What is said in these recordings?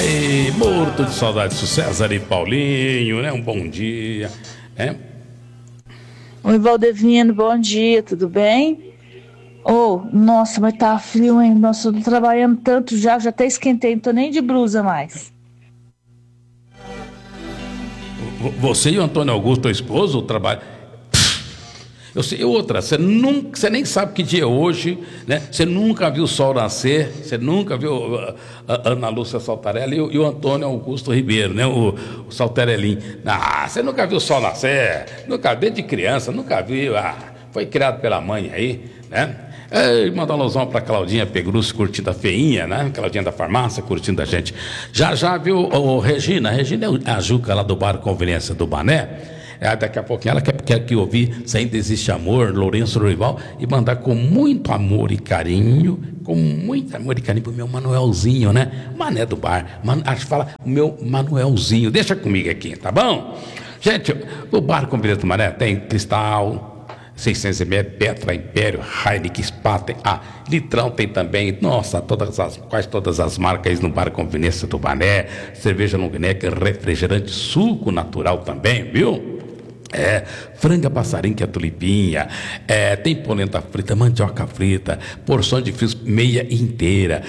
Aí, morto de saudade do César e Paulinho, né? Um bom dia, né? Oi, Valdevino, bom dia, tudo bem? Nossa, mas tá frio, hein? Nossa, eu tô trabalhando tanto já até esquentei, não tô nem de blusa mais. Você e o Antônio Augusto, teu esposo, trabalham... Eu sei, outra, você nem sabe que dia é hoje, né? Você nunca viu o sol nascer, você nunca viu a Ana Lúcia Saltarelli e o Antônio Augusto Ribeiro, né? O Saltarelinho. Você nunca viu o sol nascer, nunca, desde criança, nunca viu. Foi criado pela mãe aí, né? Mandar um alusão para Claudinha Pegrus curtindo a feinha, né? Claudinha da farmácia curtindo a gente. Já viu Regina é a Juca lá do bar Conveniência do Bané. Daqui a pouquinho ela quer que ouvir Se Ainda Existe Amor, Lourenço Rival, e mandar com muito amor e carinho, pro meu Manuelzinho, né? Mané do bar, acho que fala o meu Manuelzinho, deixa comigo aqui, tá bom? Gente, o bar Conveniência do Mané tem Cristal, 600 ml, Petra, Império, Heineken, Spaten, Litrão tem também, nossa, quase todas as marcas no bar Conveniência do Mané, cerveja long neck, refrigerante, suco natural também, viu? Franga passarinho, que é tulipinha, tem polenta frita, mandioca frita, porção de frios meia inteira,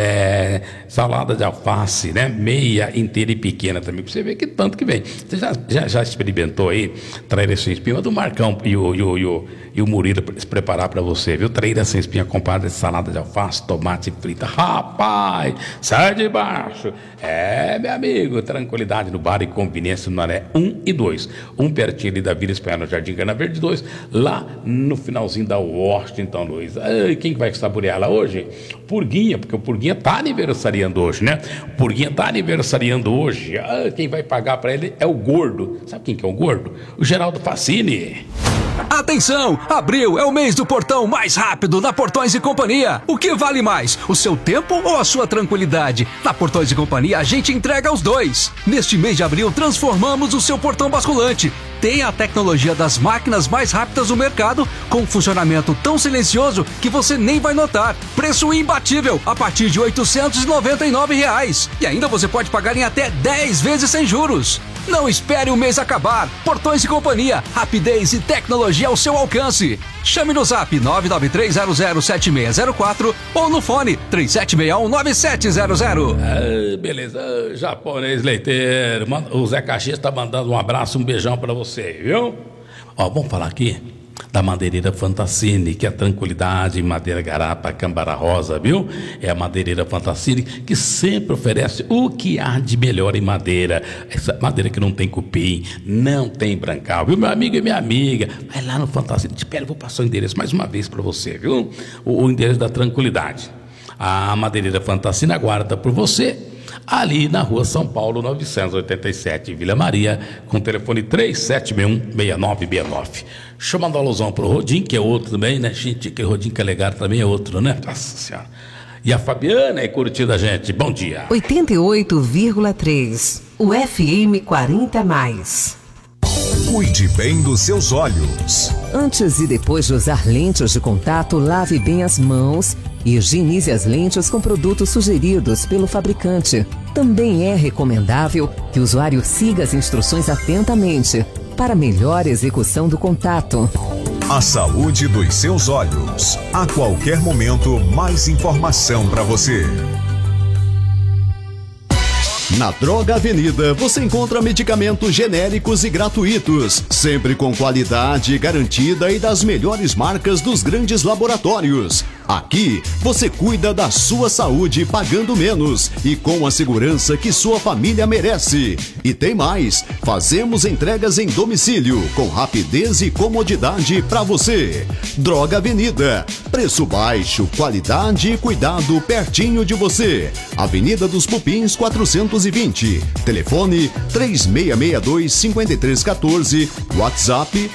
salada de alface, né? Meia inteira e pequena também, pra você ver que tanto que vem. Você já experimentou aí traíra sem espinha? Do Marcão e o Murilo preparar pra você, viu? Traíra sem espinha acompanhada de salada de alface, tomate frita. Rapaz, sai de baixo. Meu amigo, tranquilidade no bar e Conveniência no Mané 1 e 2. Um pertinho ali da Vila Espanhol, no Jardim Cana Verde 2, lá no finalzinho da Washington Luiz. Quem vai saborear lá hoje? Purguinha, porque o Purguinha tá aniversariando hoje, né? O Purguinha tá aniversariando hoje. Quem vai pagar pra ele é o Gordo. Sabe quem que é o Gordo? O Geraldo Facini. Atenção! Abril é o mês do portão mais rápido na Portões e Companhia. O que vale mais, o seu tempo ou a sua tranquilidade? Na Portões e Companhia a gente entrega os dois. Neste mês de abril transformamos o seu portão basculante. Tem a tecnologia das máquinas mais rápidas do mercado, com um funcionamento tão silencioso que você nem vai notar. Preço imbatível, a partir de R$ 899. E ainda você pode pagar em até 10 vezes sem juros. Não espere o mês acabar. Portões e Companhia, rapidez e tecnologia ao seu alcance. Chame no zap 993007604 ou no fone 37619700. Beleza, japonês leiteiro. O Zé Caxias tá mandando um abraço, um beijão pra você, viu? Vamos falar aqui da madeireira Fantassini, que é tranquilidade em madeira garapa, Cambara Rosa, viu? É a madeireira Fantassini que sempre oferece o que há de melhor em madeira. Essa madeira que não tem cupim, não tem brancal, viu? Meu amigo e minha amiga, vai lá no Fantassini. Espera, eu vou passar o endereço mais uma vez para você, viu? O endereço da tranquilidade. A madeireira Fantassini aguarda por você ali na rua São Paulo 987, Vila Maria, com o telefone 3761-6969. Deixa eu mandar uma alusão pro Rodinho, que é outro também, né, gente? Que o Rodinho que é legal também é outro, né? Nossa Senhora. E a Fabiana é curtida, gente. Bom dia. 88,3. O FM 40+. Cuide bem dos seus olhos. Antes e depois de usar lentes de contato, lave bem as mãos e higienize as lentes com produtos sugeridos pelo fabricante. Também é recomendável que o usuário siga as instruções atentamente para melhor execução do contato. A saúde dos seus olhos. A qualquer momento, mais informação para você. Na Droga Avenida, você encontra medicamentos genéricos e gratuitos, sempre com qualidade garantida e das melhores marcas dos grandes laboratórios. Aqui, você cuida da sua saúde pagando menos e com a segurança que sua família merece. E tem mais, fazemos entregas em domicílio, com rapidez e comodidade para você. Droga Avenida, preço baixo, qualidade e cuidado pertinho de você. Avenida dos Pupins 420, telefone 3662-5314, WhatsApp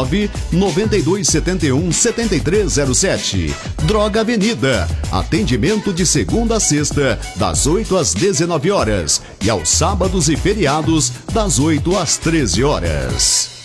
99271-7307. Droga Avenida, atendimento de segunda a sexta, das 8 às 19 horas e aos sábados e feriados, das 8 às 13 horas.